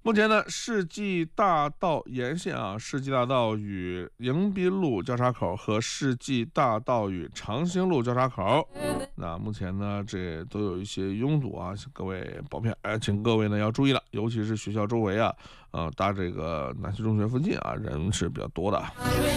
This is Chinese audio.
目前呢，世纪大道沿线啊，世纪大道与迎宾路交叉口和世纪大道与长兴路交叉口，那目前呢，这都有一些拥堵啊，各位请各位呢要注意了，尤其是学校周围啊，搭这个南溪中学附近啊，人是比较多的。